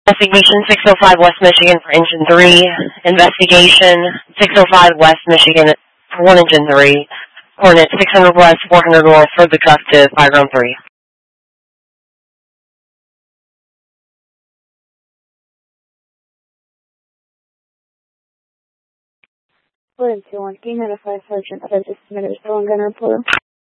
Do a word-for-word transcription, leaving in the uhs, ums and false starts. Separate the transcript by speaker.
Speaker 1: Investigation six oh five West Michigan for Engine three. Investigation six oh five West Michigan for one Engine three. Coordinate six hundred West, four hundred North, for the cuff to fire ground three.
Speaker 2: William two one, can you notify Sergeant Fez submitted a stolen gun report?